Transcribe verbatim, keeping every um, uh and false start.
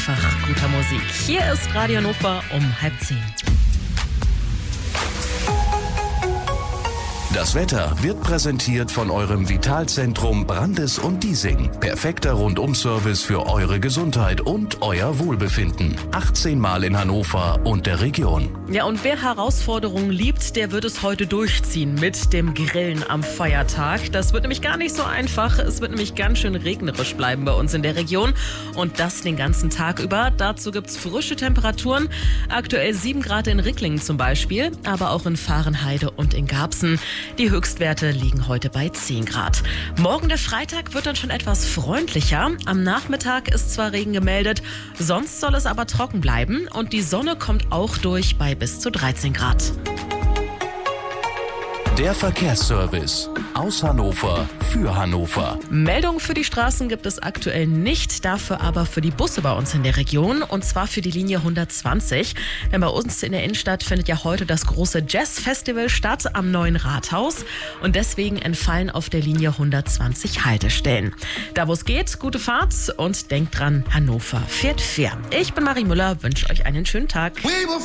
einfach guter Musik. Hier ist Radio Hannover um halb zehn. Das Wetter wird präsentiert von eurem Vitalzentrum Brandes und Diesing. Perfekter Rundum-Service für eure Gesundheit und euer Wohlbefinden. achtzehn Mal in Hannover und der Region. Ja, und wer Herausforderungen liebt, der wird es heute durchziehen mit dem Grillen am Feiertag. Das wird nämlich gar nicht so einfach. Es wird nämlich ganz schön regnerisch bleiben bei uns in der Region. Und das den ganzen Tag über. Dazu gibt es frische Temperaturen. Aktuell sieben Grad in Ricklingen zum Beispiel, aber auch in Fahrenheide und in Garbsen. Die Höchstwerte liegen heute bei zehn Grad. Morgen der Freitag wird dann schon etwas freundlicher. Am Nachmittag ist zwar Regen gemeldet, sonst soll es aber trocken bleiben. Und die Sonne kommt auch durch bei bis zu dreizehn Grad. Der Verkehrsservice aus Hannover für Hannover. Meldungen für die Straßen gibt es aktuell nicht, dafür aber für die Busse bei uns in der Region, und zwar für die Linie hundertzwanzig. Denn bei uns in der Innenstadt findet ja heute das große Jazz-Festival statt am neuen Rathaus, und deswegen entfallen auf der Linie hundertzwanzig Haltestellen. Da wo es geht, gute Fahrt und denkt dran, Hannover fährt fair. Ich bin Marie Müller, wünsche euch einen schönen Tag.